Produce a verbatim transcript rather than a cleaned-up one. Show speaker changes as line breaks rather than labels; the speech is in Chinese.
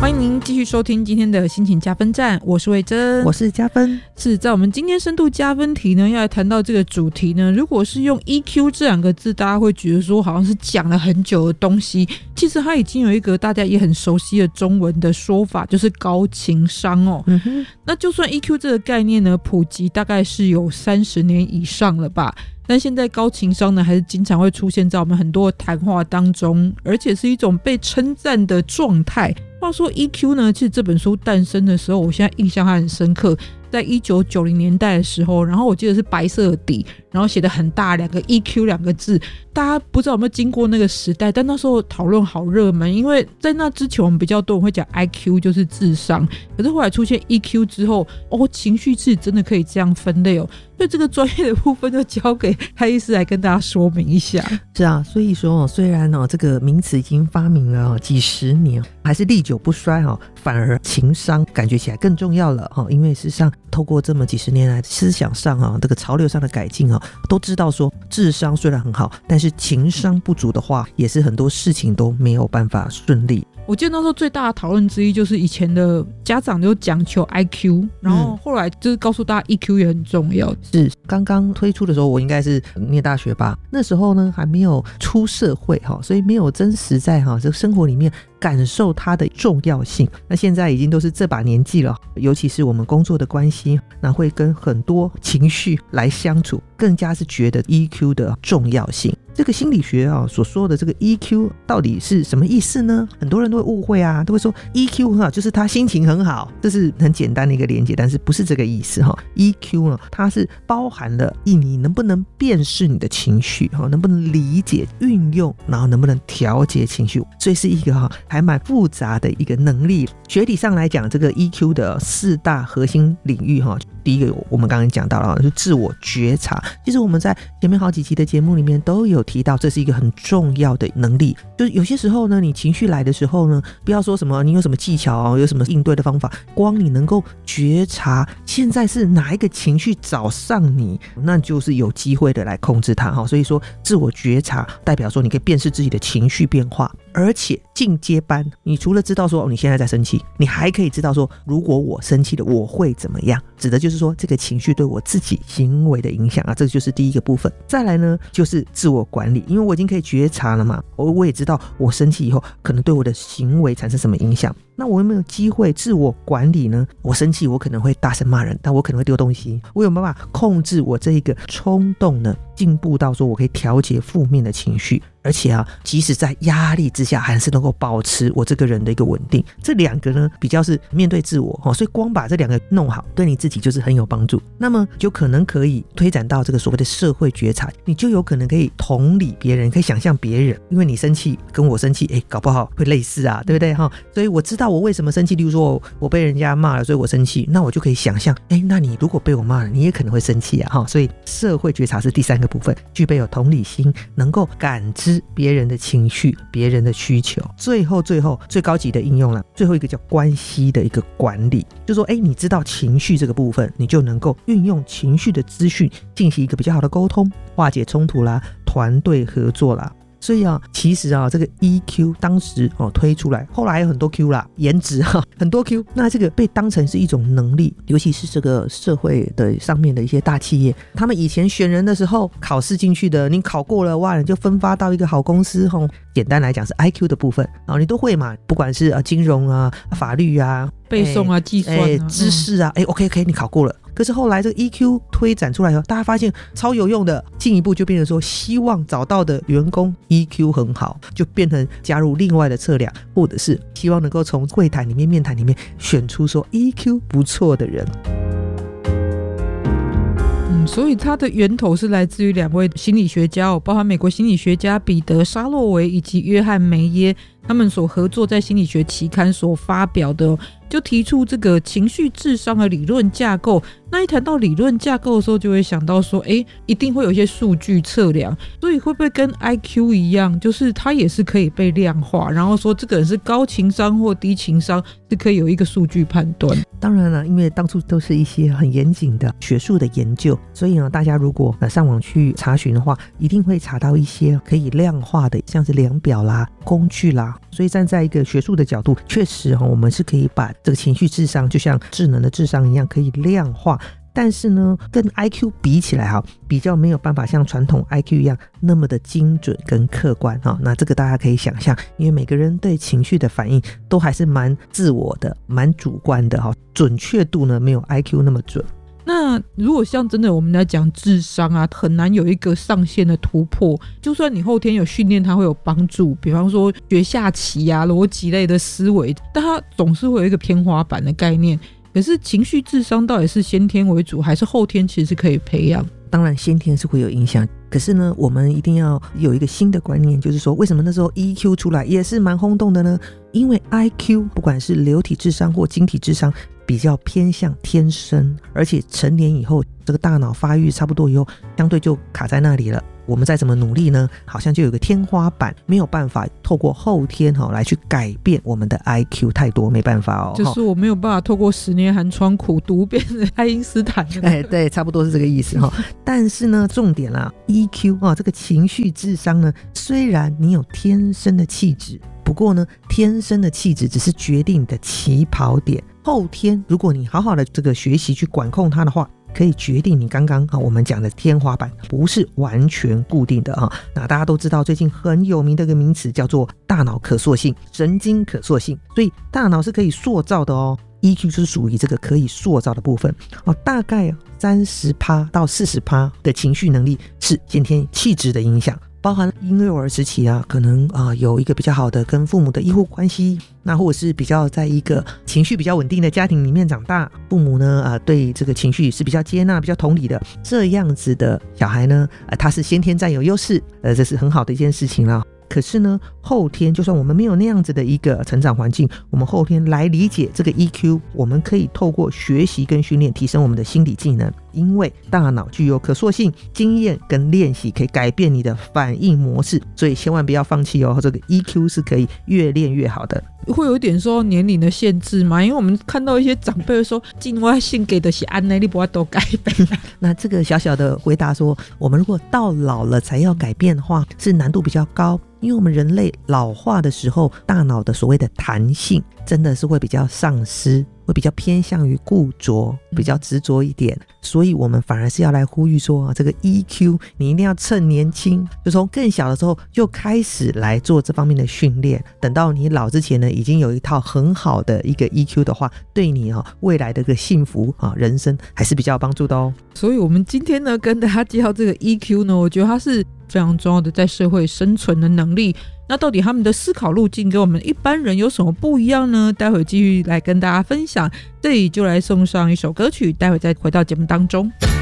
欢迎您继续收听今天的心情加分站，我是魏珍，
我是加分。
是在我们今天深度加分题呢，要来谈到这个主题呢，如果是用 E Q 这两个字，大家会觉得说好像是讲了很久的东西，其实它已经有一个大家也很熟悉的中文的说法，就是高情商哦。嗯哼，那就算 E Q 这个概念呢普及大概是有三十年以上了吧，但现在高情商呢还是经常会出现在我们很多的谈话当中，而且是一种被称赞的状态。话说 E Q 呢，其实这本书诞生的时候，我现在印象还很深刻，在一九九零年代的时候，然后我记得是白色的底，然后写的很大两个 E Q 两个字，大家不知道有没有经过那个时代，但那时候讨论好热门，因为在那之前我们比较多人会讲 I Q 就是智商，可是后来出现 E Q 之后，哦，情绪是真的可以这样分类哦，所以这个专业的部分就交给蔡医师来跟大家说明一下。
是啊，所以说虽然哦这个名词已经发明了哦几十年，还是历久不衰哦，反而情商感觉起来更重要了哦，因为事实上透过这么几十年来思想上啊这个潮流上的改进啊，都知道说智商虽然很好，但是情商不足的话，也是很多事情都没有办法顺利。
我记得那时候最大的讨论之一就是以前的家长就讲求 I Q， 然后后来就是告诉大家 E Q 也很重要。
是刚刚推出的时候，我应该是念大学吧，那时候呢还没有出社会，所以没有真实在这个生活里面感受它的重要性。那现在已经都是这把年纪了，尤其是我们工作的关系，那会跟很多情绪来相处，更加是觉得 E Q 的重要性。这个心理学啊所说的这个 E Q 到底是什么意思呢？很多人都会误会啊，都会说 E Q 很好就是他心情很好，这是很简单的一个连结，但是不是这个意思哈。E Q 呢，它是包含了你能不能辨识你的情绪，能不能理解运用，然后能不能调节情绪，所以是一个还蛮复杂的一个能力。学理上来讲，这个 E Q 的四大核心领域哈，第一个我们刚刚讲到了，就是自我觉察。其实我们在前面好几期的节目里面都有提到，这是一个很重要的能力。就是有些时候呢，你情绪来的时候呢，不要说什么你有什么技巧，有什么应对的方法，光你能够觉察现在是哪一个情绪找上你，那就是有机会的来控制它。所以说自我觉察代表说你可以辨识自己的情绪变化，而且进阶班，你除了知道说、哦、你现在在生气，你还可以知道说如果我生气了我会怎么样，指的就是说这个情绪对我自己行为的影响啊，这就是第一个部分。再来呢就是自我管理，因为我已经可以觉察了嘛，我我也知道我生气以后可能对我的行为产生什么影响，那我有没有机会自我管理呢？我生气我可能会大声骂人，但我可能会丢东西，我有没有办法控制我这一个冲动呢？进步到说我可以调节负面的情绪，而且啊即使在压力之下还是能够保持我这个人的一个稳定。这两个呢比较是面对自我、哦、所以光把这两个弄好对你自己就是很有帮助。那么就可能可以推展到这个所谓的社会觉察，你就有可能可以同理别人，可以想象别人，因为你生气跟我生气诶搞不好会类似啊，对不对、哦、所以我知道我为什么生气，例如说我被人家骂了所以我生气，那我就可以想象诶那你如果被我骂了你也可能会生气啊、哦、所以社会觉察是第三个部分，具备有同理心，能够感知别人的情绪，别人的需求。最后最后最高级的应用了，最后一个叫关系的一个管理，就说哎，你知道情绪这个部分，你就能够运用情绪的资讯进行一个比较好的沟通，化解冲突啦，团队合作啦。所以啊，其实啊，这个 E Q 当时哦推出来，后来还有很多 Q 啦，颜值哈，很多 Q。那这个被当成是一种能力，尤其是这个社会的上面的一些大企业，他们以前选人的时候，考试进去的，你考过了哇，你就分发到一个好公司哈。简单来讲是 I Q 的部分啊，你都会嘛，不管是啊金融啊、法律啊、
背诵啊、计算啊、
知识啊，哎 ，OK OK， 你考过了。可是后来这个 E Q 推展出来以后，大家发现超有用的，进一步就变成说，希望找到的员工 E Q 很好，就变成加入另外的测量，或者是希望能够从会谈里面、面谈里面选出说 E Q 不错的人。
嗯，所以它的源头是来自于两位心理学家哦，包含美国心理学家彼得·沙洛维以及约翰·梅耶，他们所合作在心理学期刊所发表的、哦、就提出这个情绪智商的理论架构。那一谈到理论架构的时候，就会想到说，哎，一定会有一些数据测量，所以会不会跟 I Q 一样，就是它也是可以被量化，然后说这个人是高情商或低情商，是可以有一个数据判断。
当然了，因为当初都是一些很严谨的学术的研究，所以呢，大家如果上网去查询的话，一定会查到一些可以量化的，像是量表啦、工具啦， 所以站在一个学术的角度，确实我们是可以把这个情绪智商就像智能的智商一样可以量化，但是呢跟 I Q 比起来比较没有办法像传统 I Q 一样那么的精准跟客观。那这个大家可以想象，因为每个人对情绪的反应都还是蛮自我的，蛮主观的，准确度呢没有 I Q 那么准。
那如果像真的我们来讲智商啊，很难有一个上限的突破，就算你后天有训练它会有帮助，比方说学下棋啊逻辑类的思维，但它总是会有一个天花板的概念。可是情绪智商到底是先天为主还是后天其实是可以培养？
当然先天是会有影响，可是呢我们一定要有一个新的观念，就是说为什么那时候 E Q 出来也是蛮轰动的呢？因为 I Q 不管是流体智商或晶体智商比较偏向天生，而且成年以后这个大脑发育差不多以后相对就卡在那里了，我们再怎么努力呢好像就有个天花板，没有办法透过后天、哦、来去改变我们的 I Q， 太多没办法哦，
就是我没有办法透过十年寒窗苦读变成爱因斯坦
哎，对，差不多是这个意思、哦、但是呢重点啦 E Q、哦、这个情绪智商呢，虽然你有天生的气质，不过呢天生的气质只是决定你的起跑点，后天如果你好好的这个学习去管控它的话，可以决定你刚刚、啊、我们讲的天花板，不是完全固定的啊。那大家都知道最近很有名的一个名词叫做大脑可塑性、神经可塑性，所以大脑是可以塑造的哦。E Q 是属于这个可以塑造的部分、哦、大概 百分之三十到百分之四十 的情绪能力是先天气质的影响，包含婴幼儿时期啊，可能啊、呃、有一个比较好的跟父母的依附关系，那或者是比较在一个情绪比较稳定的家庭里面长大，父母呢啊、呃、对这个情绪是比较接纳、比较同理的，这样子的小孩呢，呃、他是先天占有优势，呃这是很好的一件事情啦。可是呢后天就算我们没有那样子的一个成长环境，我们后天来理解这个 E Q， 我们可以透过学习跟训练提升我们的心理技能，因为大脑具有可塑性，经验跟练习可以改变你的反应模式，所以千万不要放弃哦，这个 E Q 是可以越练越好的。
会有一点说年龄的限制嘛，因为我们看到一些长辈说进外性给的是安内你不要都改变
那这个小小的回答说，我们如果到老了才要改变的话，是难度比较高，因为我们人类老化的时候，大脑的所谓的弹性真的是会比较丧失，会比较偏向于固着，比较执着一点，所以我们反而是要来呼吁说、啊、这个 E Q 你一定要趁年轻，就从更小的时候就开始来做这方面的训练，等到你老之前呢，已经有一套很好的一个 E Q 的话，对你、啊、未来的一个幸福、啊、人生还是比较有帮助的哦。
所以我们今天呢跟大家介绍这个 E Q 呢，我觉得它是非常重要的在社会生存的能力。那到底他们的思考路径跟我们一般人有什么不一样呢？待会继续来跟大家分享，这里就来送上一首歌曲，待会再回到节目当中。